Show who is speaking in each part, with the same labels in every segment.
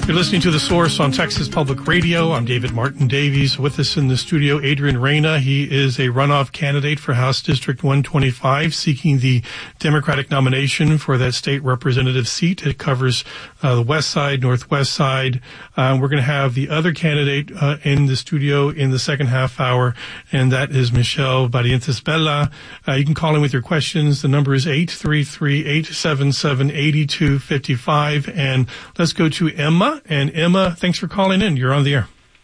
Speaker 1: You're listening to The Source on Texas Public Radio. I'm David Martin Davies. With us in the studio, Adrian Reyna. He is a runoff candidate for House District 125, seeking the Democratic nomination for that state representative seat. It covers the west side, northwest side. We're going to have the other candidate in the studio in the second half hour, and that is Michelle Barrientos Bella. You can call in with your questions. The number is 833-877-8255. And let's go to Emma. And Emma, thanks for calling in. You're on the air.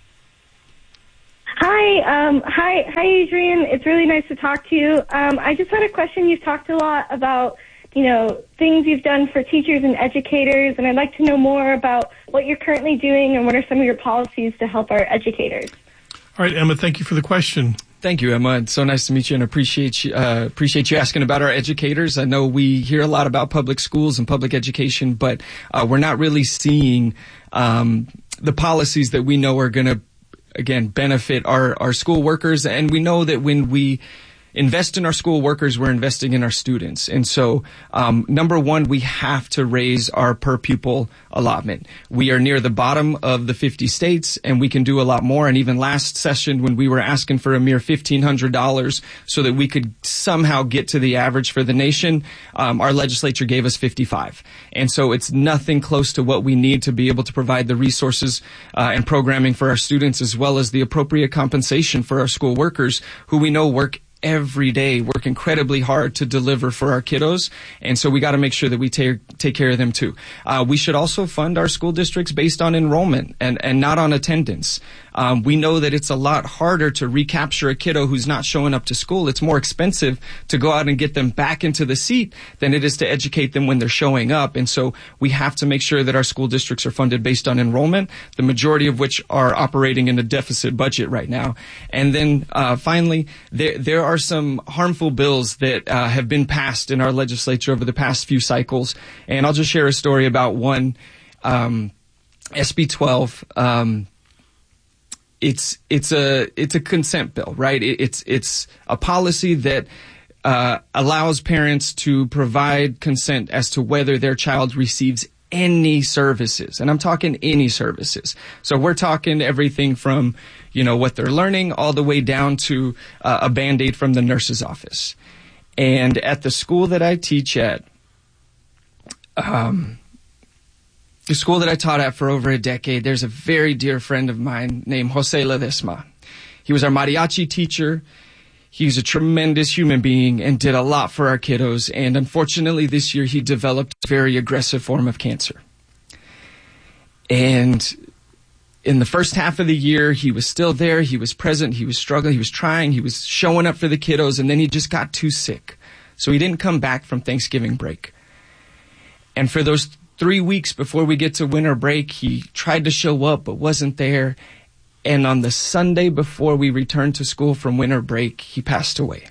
Speaker 2: Hi, Adrian. It's really nice to talk to you. I just had a question. You've talked a lot about, things you've done for teachers and educators, and I'd like to know more about what you're currently doing and what are some of your policies to help our educators.
Speaker 1: All right, Emma, thank you for the question.
Speaker 3: Thank you, Emma. It's so nice to meet you, and appreciate you asking about our educators. I know we hear a lot about public schools and public education, but we're not really seeing the policies that we know are going to, again, benefit our school workers. And we know that when we invest in our school workers, we're investing in our students. And so, number one, we have to raise our per pupil allotment. We are near the bottom of the 50 states, and we can do a lot more. And even last session, when we were asking for a mere $1,500 so that we could somehow get to the average for the nation, our legislature gave us $55. And so it's nothing close to what we need to be able to provide the resources and programming for our students, as well as the appropriate compensation for our school workers, who we know work every day, work incredibly hard to deliver for our kiddos. And so we got to make sure that we take care of them too. We should also fund our school districts based on enrollment and not on attendance. We know that it's a lot harder to recapture a kiddo who's not showing up to school. It's more expensive to go out and get them back into the seat than it is to educate them when they're showing up. And so we have to make sure that our school districts are funded based on enrollment, the majority of which are operating in a deficit budget right now. And then finally, there are some harmful bills that have been passed in our legislature over the past few cycles. And I'll just share a story about one, SB 12. It's a consent bill, right? It's a policy that allows parents to provide consent as to whether their child receives any services. And I'm talking any services. So we're talking everything from, what they're learning all the way down to a Band-Aid from the nurse's office. And at the school that I teach at, the school that I taught at for over a decade, there's a very dear friend of mine named Jose Ledesma. He was our mariachi teacher. He's a tremendous human being and did a lot for our kiddos. And unfortunately, this year he developed a very aggressive form of cancer. And in the first half of the year, he was still there. He was present. He was struggling. He was trying. He was showing up for the kiddos. And then he just got too sick. So he didn't come back from Thanksgiving break. And for those 3 weeks before we get to winter break, he tried to show up but wasn't there. And on the Sunday before we returned to school from winter break, he passed away.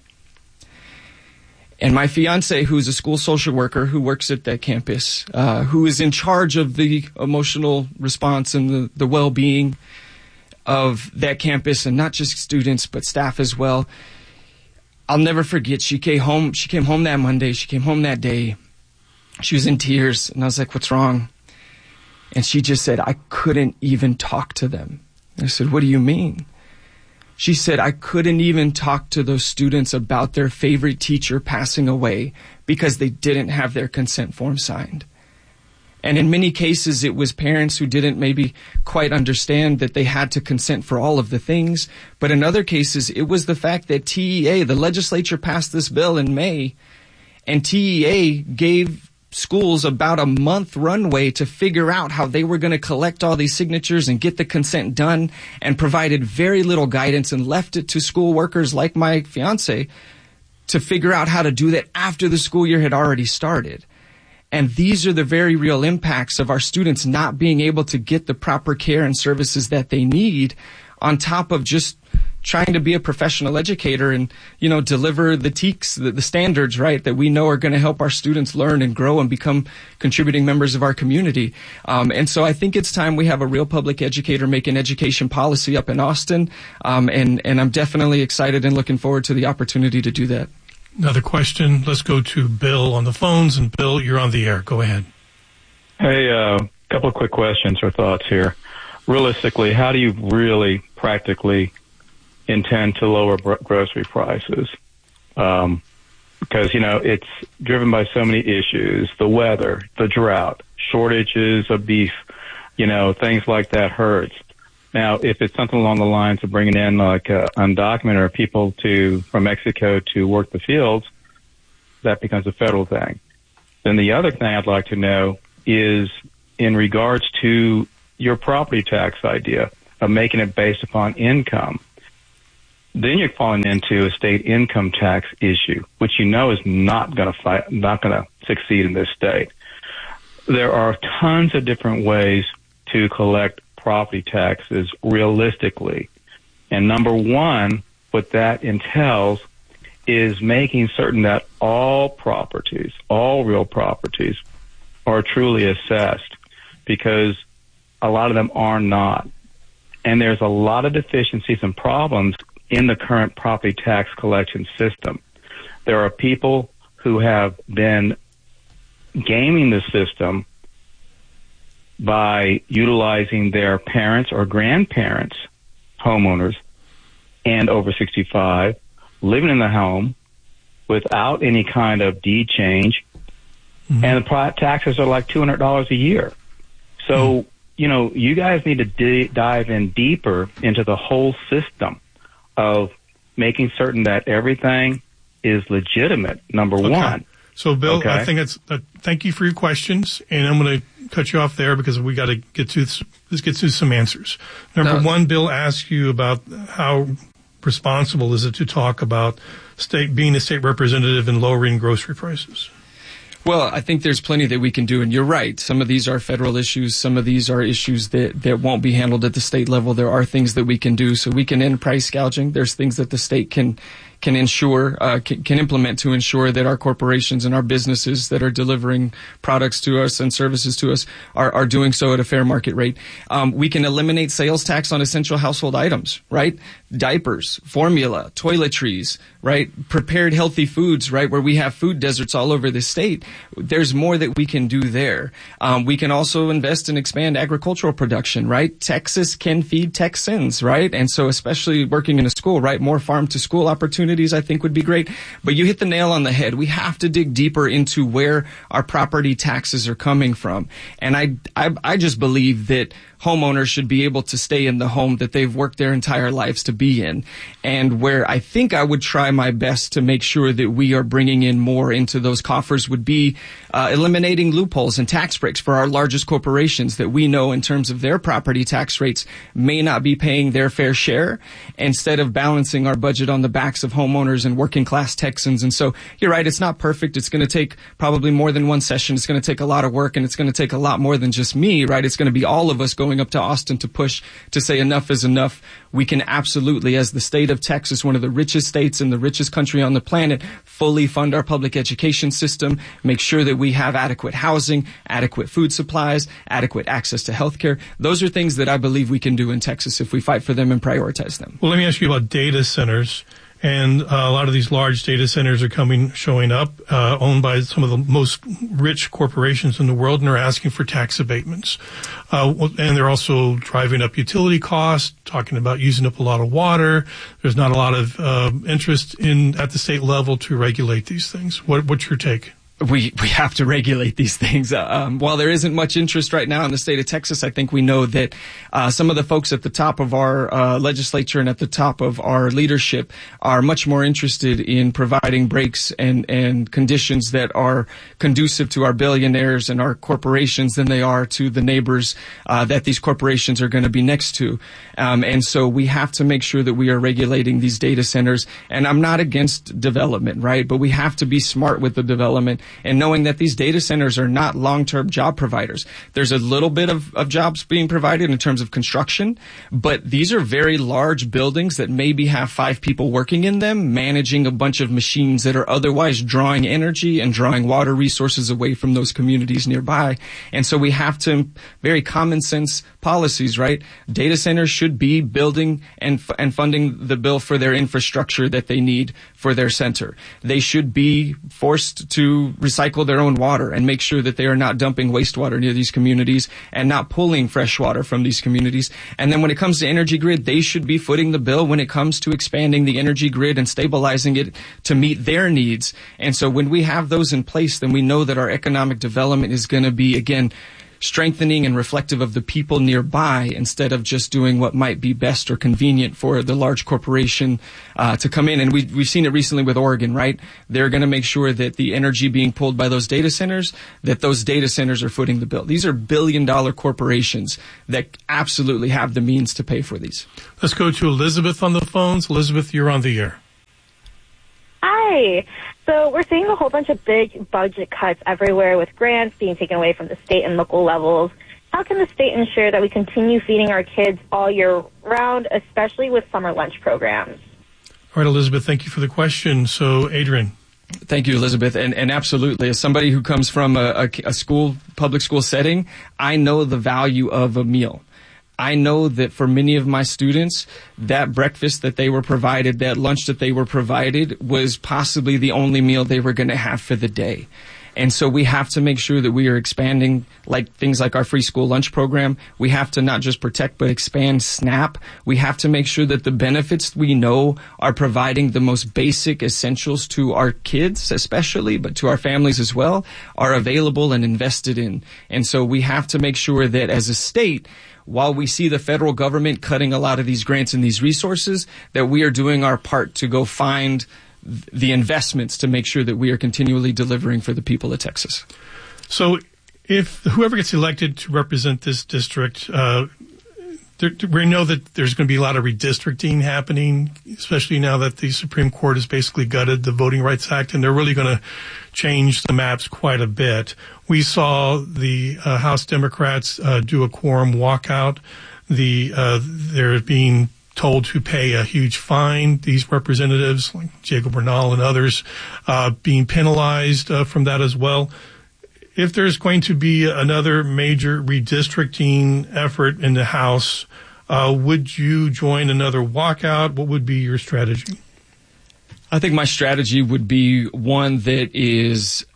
Speaker 3: And my fiance, who's a school social worker who works at that campus, who is in charge of the emotional response and the well-being of that campus, and not just students but staff as well, I'll never forget. She came home that Monday. She came home that day. She was in tears, and I was like, "What's wrong?" And she just said, "I couldn't even talk to them." I said, "What do you mean?" She said, "I couldn't even talk to those students about their favorite teacher passing away because they didn't have their consent form signed." And in many cases, it was parents who didn't maybe quite understand that they had to consent for all of the things. But in other cases, it was the fact that TEA, the legislature passed this bill in May, and TEA gave schools about a month runway to figure out how they were going to collect all these signatures and get the consent done, and provided very little guidance and left it to school workers like my fiance to figure out how to do that after the school year had already started. And these are the very real impacts of our students not being able to get the proper care and services that they need, on top of just trying to be a professional educator and, deliver the TEKS, the standards, right, that we know are going to help our students learn and grow and become contributing members of our community. And so I think it's time we have a real public educator making education policy up in Austin. And I'm definitely excited and looking forward to the opportunity to do that.
Speaker 1: Another question. Let's go to Bill on the phones. And Bill, you're on the air. Go ahead.
Speaker 4: Hey, couple of quick questions or thoughts here. Realistically, how do you really practically intend to lower grocery prices? Because, it's driven by so many issues, the weather, the drought, shortages of beef, things like that hurts. Now, if it's something along the lines of bringing in like undocumented or people from Mexico to work the fields, that becomes a federal thing. Then the other thing I'd like to know is in regards to your property tax idea of making it based upon income. Then you're falling into a state income tax issue, which is not going to succeed in this state. There are tons of different ways to collect property taxes realistically. And number one, what that entails is making certain that all real properties are truly assessed, because a lot of them are not. And there's a lot of deficiencies and problems in the current property tax collection system. There are people who have been gaming the system by utilizing their parents or grandparents, homeowners, and over 65, living in the home without any kind of deed change, and the taxes are like $200 a year. So, you guys need to dive in deeper into the whole system of making certain that everything is legitimate, number one.
Speaker 1: So, Bill, I think thank you for your questions, and I'm going to cut you off there because we got to get to some answers. Number one, Bill asked you about how responsible is it to talk about being a state representative and lowering grocery prices.
Speaker 3: Well, I think there's plenty that we can do, and you're right. Some of these are federal issues. Some of these are issues that won't be handled at the state level. There are things that we can do. So we can end price gouging. There's things that the state can implement to ensure that our corporations and our businesses that are delivering products to us and services to us are doing so at a fair market rate. We can eliminate sales tax on essential household items, right? Diapers, formula, toiletries, right? Prepared healthy foods, right? Where we have food deserts all over the state. There's more that we can do there. We can also invest and expand agricultural production, right? Texas can feed Texans, right? And so especially working in a school, right? More farm to school opportunities I think would be great. But you hit the nail on the head. We have to dig deeper into where our property taxes are coming from. And I just believe that homeowners should be able to stay in the home that they've worked their entire lives to be in. And where I think I would try my best to make sure that we are bringing in more into those coffers would be eliminating loopholes and tax breaks for our largest corporations that we know in terms of their property tax rates may not be paying their fair share, instead of balancing our budget on the backs of homeowners and working class Texans. And so you're right, it's not perfect. It's going to take probably more than one session. It's going to take a lot of work, and it's going to take a lot more than just me, right? It's going to be all of us going up to Austin to push to say enough is enough. We can absolutely, as the state of Texas, one of the richest states and the richest country on the planet, fully fund our public education system, make sure that we have adequate housing, adequate food supplies, adequate access to health care. Those are things that I believe we can do in Texas if we fight for them and prioritize them.
Speaker 1: Well, let me ask you about data centers. And a lot of these large data centers are showing up, owned by some of the most rich corporations in the world, and are asking for tax abatements. And they're also driving up utility costs, talking about using up a lot of water. There's not a lot of interest at the state level to regulate these things. What's your take?
Speaker 3: We have to regulate these things. While there isn't much interest right now in the state of Texas, I think we know that some of the folks at the top of our legislature and at the top of our leadership are much more interested in providing breaks and conditions that are conducive to our billionaires and our corporations than they are to the neighbors that these corporations are going to be next to. And so we have to make sure that we are regulating these data centers. And I'm not against development, right? But we have to be smart with the development, and knowing that these data centers are not long-term job providers. There's a little bit of jobs being provided in terms of construction, but these are very large buildings that maybe have 5 people working in them, managing a bunch of machines that are otherwise drawing energy and drawing water resources away from those communities nearby. And so we have to, very common sense policies, right? Data centers should be building and funding the bill for their infrastructure that they need for their center. They should be forced to recycle their own water and make sure that they are not dumping wastewater near these communities and not pulling fresh water from these communities. And then when it comes to energy grid, they should be footing the bill when it comes to expanding the energy grid and stabilizing it to meet their needs. And so when we have those in place, then we know that our economic development is going to be, again, strengthening and reflective of the people nearby instead of just doing what might be best or convenient for the large corporation to come in. And we've seen it recently with Oregon, right? They're going to make sure that the energy being pulled by those data centers, that those data centers are footing the bill. These are billion-dollar corporations that absolutely have the means to pay for these.
Speaker 1: Let's go to Elizabeth on the phones. Elizabeth, you're on the air.
Speaker 5: Hi. So we're seeing a whole bunch of big budget cuts everywhere with grants being taken away from the state and local levels. How can the state ensure that we continue feeding our kids all year round, especially with summer lunch programs?
Speaker 1: All right, Elizabeth, thank you for the question. So, Adrian.
Speaker 3: Thank you, Elizabeth. And absolutely, as somebody who comes from a public school setting, I know the value of a meal. I know that for many of my students, that breakfast that they were provided, that lunch that they were provided was possibly the only meal they were going to have for the day. And so we have to make sure that we are expanding things like our free school lunch program. We have to not just protect but expand SNAP. We have to make sure that the benefits we know are providing the most basic essentials to our kids especially, but to our families as well, are available and invested in. And so we have to make sure that as a state, while we see the federal government cutting a lot of these grants and these resources, that we are doing our part to go find the investments to make sure that we are continually delivering for the people of Texas.
Speaker 1: So if whoever gets elected to represent this district, we know that there's going to be a lot of redistricting happening, especially now that the Supreme Court has basically gutted the Voting Rights Act, and they're really going to change the maps quite a bit. We saw the House Democrats do a quorum walkout. They're being told to pay a huge fine. These representatives, like Jacob Bernal and others, being penalized from that as well. If there's going to be another major redistricting effort in the House, would you join another walkout? What would be your strategy?
Speaker 3: I think my strategy would be one that is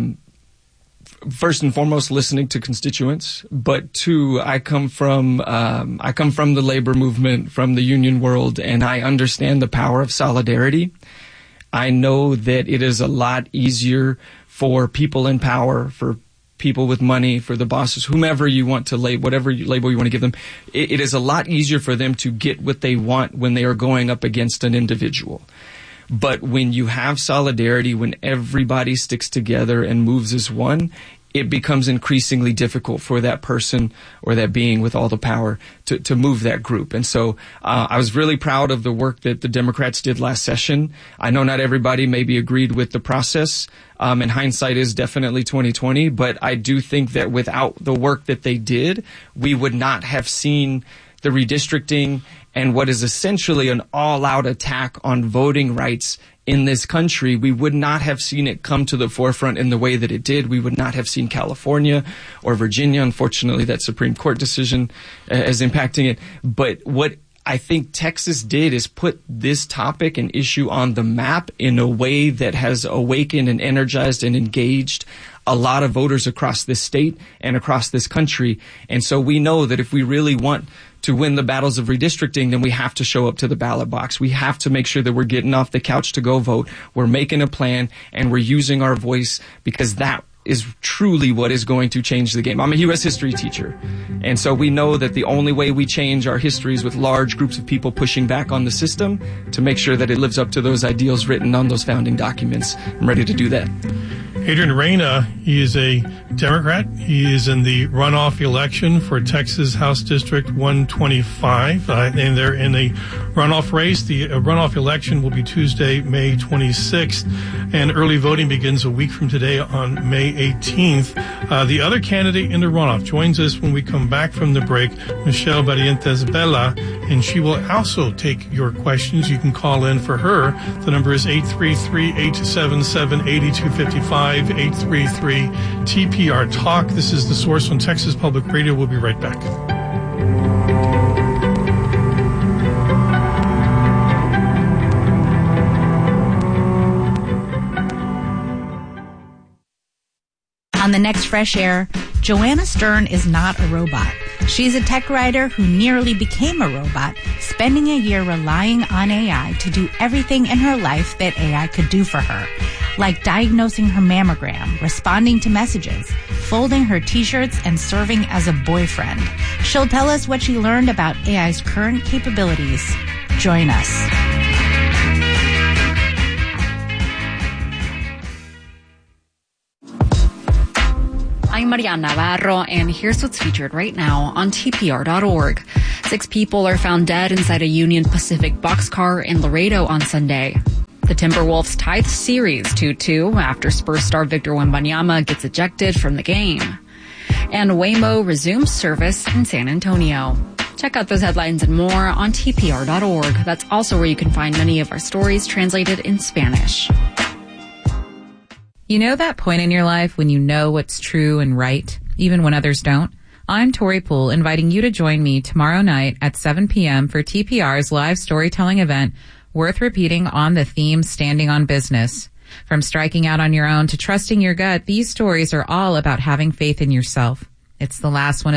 Speaker 3: first and foremost listening to constituents, but two, I come from the labor movement, from the union world, and I understand the power of solidarity. I know that it is a lot easier for people in power, for people with money, for the bosses, whomever you want to label, whatever label you want to give them. It is a lot easier for them to get what they want when they are going up against an individual. But when you have solidarity, when everybody sticks together and moves as one, it becomes increasingly difficult for that person or that being with all the power to move that group. And so I was really proud of the work that the Democrats did last session. I know not everybody maybe agreed with the process, and hindsight is definitely 2020, but I do think that without the work that they did, we would not have seen the redistricting and what is essentially an all-out attack on voting rights in this country. We would not have seen it come to the forefront in the way that it did. We would not have seen California or Virginia. Unfortunately, that Supreme Court decision is impacting it. But what I think Texas did is put this topic and issue on the map in a way that has awakened and energized and engaged a lot of voters across this state and across this country. And so we know that if we really want to win the battles of redistricting, then we have to show up to the ballot box. We have to make sure that we're getting off the couch to go vote. We're making a plan and we're using our voice, because that is truly what is going to change the game. I'm a U.S. history teacher, and so we know that the only way we change our history is with large groups of people pushing back on the system to make sure that it lives up to those ideals written on those founding documents. I'm ready to do that.
Speaker 1: Adrian Reyna, he is a Democrat. He is in the runoff election for Texas House District 125, and they're in a runoff race. The runoff election will be Tuesday, May 26th, and early voting begins a week from today on May 18th. The other candidate in the runoff joins us when we come back from the break, Michelle Barrientos Vela, and she will also take your questions. You can call in for her. The number is 833-877-8255. 833 TPR Talk. This is The Source on Texas Public Radio. We'll be right back.
Speaker 6: On the next Fresh Air, Joanna Stern is not a robot. She's a tech writer who nearly became a robot, spending a year relying on AI to do everything in her life that AI could do for her, like diagnosing her mammogram, responding to messages, folding her t-shirts, and serving as a boyfriend. She'll tell us what she learned about AI's current capabilities. Join us.
Speaker 7: I'm Mariana Navarro, and here's what's featured right now on TPR.org. 6 people are found dead inside a Union Pacific boxcar in Laredo on Sunday. The Timberwolves tie the series 2-2 after Spurs star Victor Wembanyama gets ejected from the game. And Waymo resumes service in San Antonio. Check out those headlines and more on TPR.org. That's also where you can find many of our stories translated in Spanish.
Speaker 8: You know that point in your life when you know what's true and right, even when others don't? I'm Tori Poole, inviting you to join me tomorrow night at 7 p.m. for TPR's live storytelling event, worth repeating, on the theme Standing on Business. From striking out on your own to trusting your gut, these stories are all about having faith in yourself. It's the last one